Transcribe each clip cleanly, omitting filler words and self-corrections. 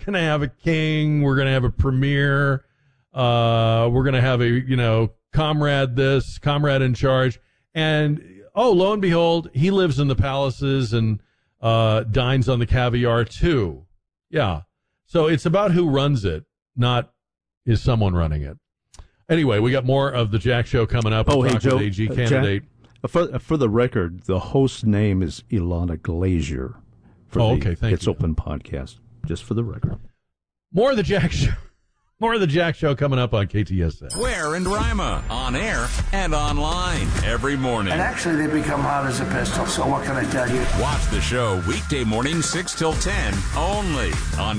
going to have a king. We're going to have a premier. We're going to have a, comrade this, comrade in charge. And, lo and behold, he lives in the palaces and dines on the caviar, too. Yeah. So it's about who runs it, not is someone running it. Anyway, we got more of the Jack Show coming up. Hey, Joe, AG candidate. Jack, for the record, the host's name is Ilana Glazier. Okay, thank you. It's Open podcast, just for the record. More of the Jack Show. More of the Jack Show coming up on KTSA. Ware and Rima, on air and online every morning. And actually, they become hot as a pistol, so what can I tell you? Watch the show weekday morning 6 till 10, only on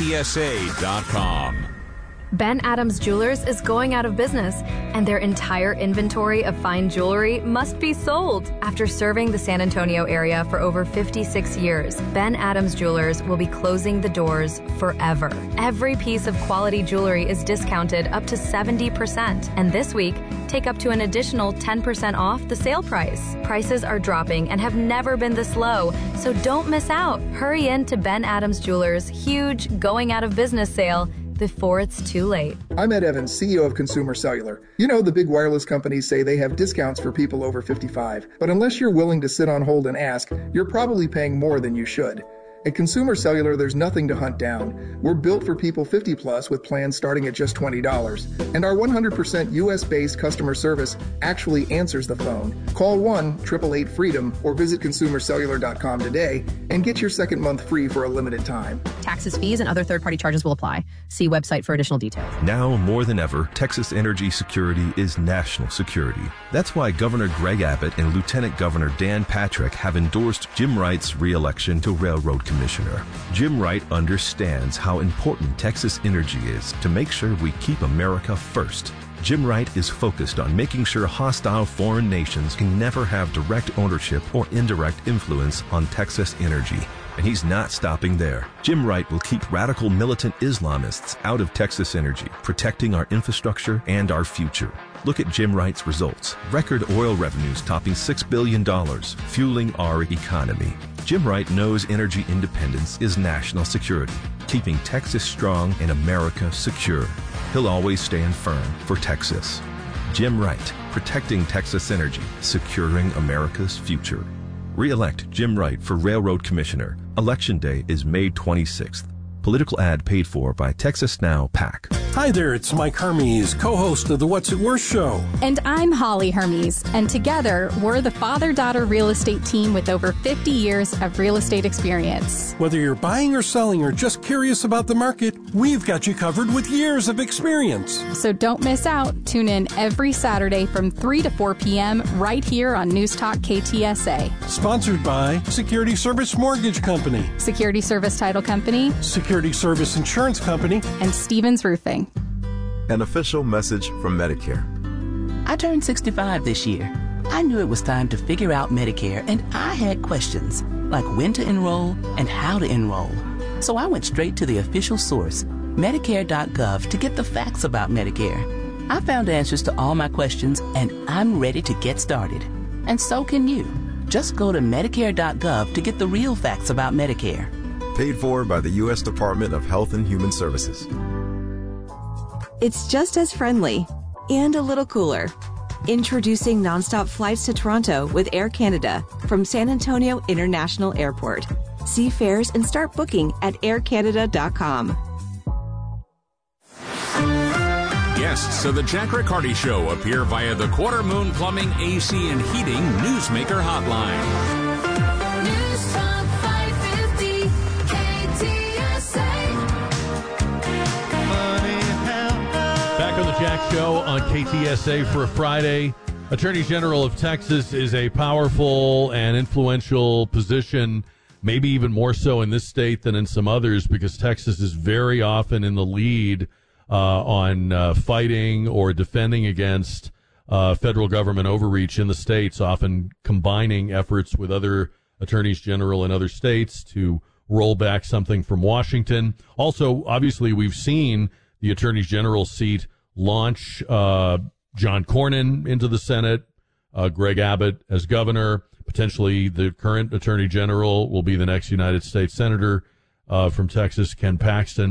KTSA.com. Ben Adams Jewelers is going out of business, and their entire inventory of fine jewelry must be sold. After serving the San Antonio area for over 56 years, Ben Adams Jewelers will be closing the doors forever. Every piece of quality jewelry is discounted up to 70%, and this week, take up to an additional 10% off the sale price. Prices are dropping and have never been this low, so don't miss out. Hurry in to Ben Adams Jewelers' huge going out of business sale before it's too late. I'm Ed Evans, CEO of Consumer Cellular. You know, the big wireless companies say they have discounts for people over 55. But unless you're willing to sit on hold and ask, you're probably paying more than you should. At Consumer Cellular, there's nothing to hunt down. We're built for people 50 plus with plans starting at just $20. And our 100% US-based customer service actually answers the phone. Call 1-888-FREEDOM or visit consumercellular.com today and get your second month free for a limited time. Taxes, fees, and other third-party charges will apply. See website for additional details. Now more than ever, Texas energy security is national security. That's why Governor Greg Abbott and Lieutenant Governor Dan Patrick have endorsed Jim Wright's re-election to Railroad Commissioner. Jim Wright understands how important Texas energy is to make sure we keep America first. Jim Wright is focused on making sure hostile foreign nations can never have direct ownership or indirect influence on Texas energy. And he's not stopping there. Jim Wright will keep radical militant Islamists out of Texas energy, protecting our infrastructure and our future. Look at Jim Wright's results. Record oil revenues topping $6 billion, fueling our economy. Jim Wright knows energy independence is national security, keeping Texas strong and America secure. He'll always stand firm for Texas. Jim Wright, protecting Texas energy, securing America's future. Re-elect Jim Wright for Railroad Commissioner. Election Day is May 26th. Political ad paid for by Texas Now PAC. Hi there, it's Mike Hermes, co-host of the What's It Worth show. And I'm Holly Hermes, and together we're the father-daughter real estate team with over 50 years of real estate experience. Whether you're buying or selling or just curious about the market, we've got you covered with years of experience. So don't miss out. Tune in every Saturday from 3 to 4 p.m. right here on News Talk KTSA. Sponsored by Security Service Mortgage Company, Security Service Title Company, Security Service Insurance Company, and Stevens Roofing. An official message from Medicare. I turned 65 this year. I knew it was time to figure out Medicare, and I had questions, like when to enroll and how to enroll. So I went straight to the official source, Medicare.gov, to get the facts about Medicare. I found answers to all my questions, and I'm ready to get started. And so can you. Just go to Medicare.gov to get the real facts about Medicare. Paid for by the U.S. Department of Health and Human Services. It's just as friendly and a little cooler. Introducing nonstop flights to Toronto with Air Canada from San Antonio International Airport. See fares and start booking at aircanada.com. Guests of the Jack Riccardi Show appear via the Quarter Moon Plumbing, AC, and Heating Newsmaker Hotline. Back on the Jack Show on KTSA for a Friday. Attorney General of Texas is a powerful and influential position, maybe even more so in this state than in some others, because Texas is very often in the lead on fighting or defending against federal government overreach in the states, often combining efforts with other attorneys general in other states to roll back something from Washington. Also, obviously, we've seen the attorney general seat launch John Cornyn into the Senate, Greg Abbott as governor. Potentially the current attorney general will be the next United States senator from Texas, Ken Paxton.